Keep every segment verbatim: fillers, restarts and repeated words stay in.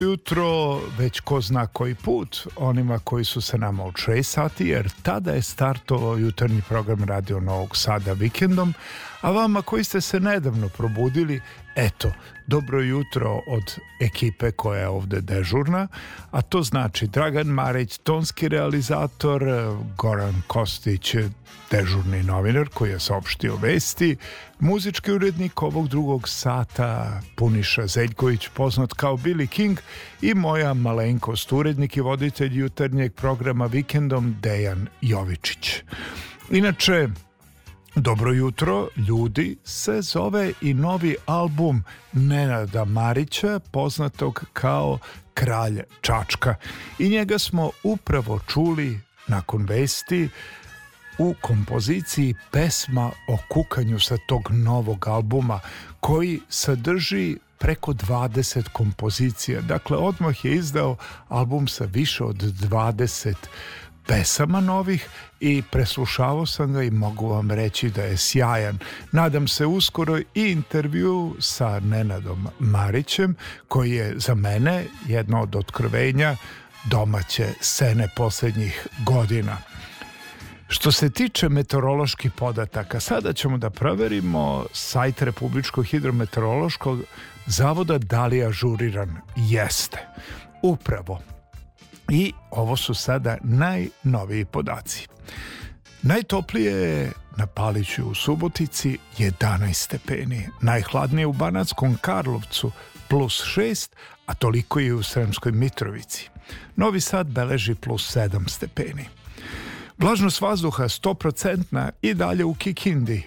jutro, već ko zna koji put, onima koji su sa nama od šest sati, jer tada je startovao jutarnji program Radio Novog Sada vikendom, a vama koji ste se nedavno probudili, eto, dobro jutro od ekipe koja je ovde dežurna, a to znači Dragan Marić, tonski realizator, Goran Kostić, dežurni novinar koji je saopštio vesti, muzički urednik ovog drugog sata Puniša Zeljković, poznat kao Billy King, i moja malenkost, urednik i voditelj jutarnjeg programa vikendom Dejan Jovičić. Inače, dobro jutro, ljudi, se zove i novi album Nenada Marića, poznatog kao Kralj Čačka. I njega smo upravo čuli nakon vesti u kompoziciji Pesma o kukanju sa tog novog albuma, koji sadrži preko dvadeset kompozicija. Dakle, odmah je izdao album sa više od dvadeset pesama novih i preslušavao sam ga i mogu vam reći da je sjajan. Nadam se uskoro i intervju sa Nenadom Marićem, koji je za mene jedno od otkrivenja domaće scene posljednjih godina. Što se tiče meteoroloških podataka, sada ćemo da proverimo sajt Republičkog hidrometeorološkog zavoda da li je ažuriran. Jeste. Upravo. I ovo su sada najnoviji podaci. Najtoplije je na Paliću u Subotici jedanaest stepeni, najhladnije u Banatskom Karlovcu plus šest, a toliko je u Sremskoj Mitrovici. Novi Sad beleži plus sedam stepeni. Vlažnost vazduha sto posto i dalje u Kikindi.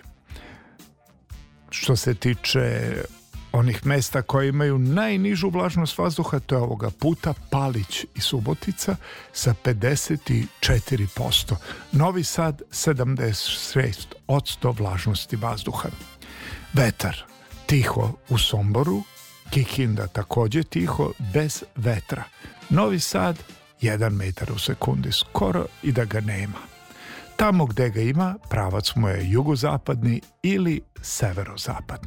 Što se tiče onih mesta koje imaju najnižu vlažnost vazduha, to je ovoga puta Palić i Subotica sa pedeset četiri posto. Novi Sad sedamdeset šest posto vlažnosti vazduha. Vetar tiho u Somboru, Kikinda također tiho, bez vetra. Novi Sad jedan metar u sekundi, skoro i da ga nema. Tamo gde ga ima, pravac mu je jugozapadni ili severozapadni.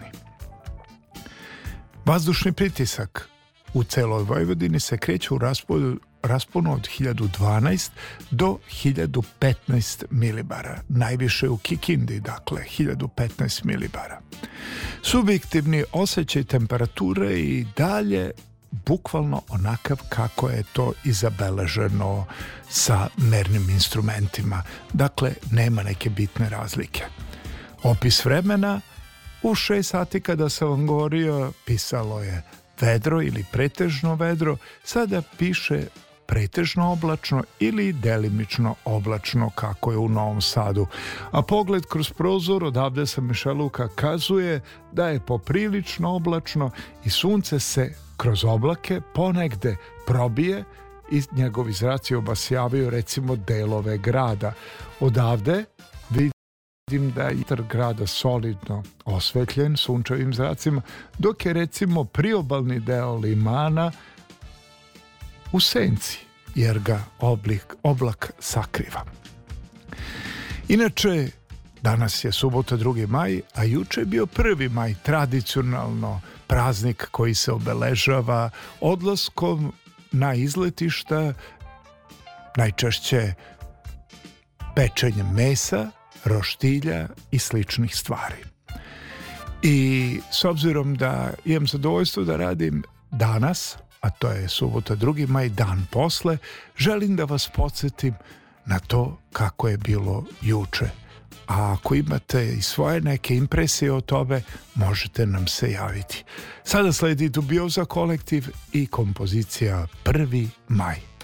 Vazdušni pritisak u celoj Vojvodini se kreće u rasponu, rasponu od hiljadu dvanaest do hiljadu petnaest milibara. Najviše u Kikindi, dakle, hiljadu petnaest milibara. Subjektivni osjećaj temperature i dalje bukvalno onakav kako je to i zabeleženo sa mernim instrumentima. Dakle, nema neke bitne razlike. Opis vremena: u šest sati kada sam vam govorio pisalo je vedro ili pretežno vedro, sada piše pretežno oblačno ili delimično oblačno kako je u Novom Sadu. A pogled kroz prozor odavde sa Mišeluka kazuje da je poprilično oblačno i sunce se kroz oblake ponegde probije i njegovi zraci obasjavaju recimo delove grada. Odavde vidim da je centar grada solidno osvetljen sunčevim zracima, dok je recimo priobalni deo Limana u senci, jer ga oblik, oblak sakriva. Inače, danas je subota drugi maj, a juče je bio prvi maj, tradicionalno praznik koji se obeležava odlaskom na izletišta, najčešće pečenjem mesa, roštilja i sličnih stvari. I s obzirom da imam zadovoljstvo da radim danas, a to je subota drugi maj, dan posle, želim da vas podsjetim na to kako je bilo juče. A ako imate i svoje neke impresije o tome, možete nam se javiti. Sada sledi Dubioza kolektiv i kompozicija prvi maj.